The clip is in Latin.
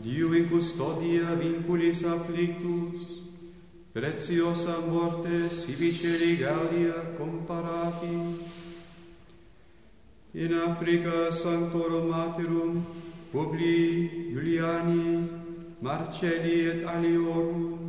Diu in custodia vinculis afflictus, preciosa morte sibi celi gaudia comparati. In Africa sanctorum materum Publii, Juliani, Marcelli et aliorum,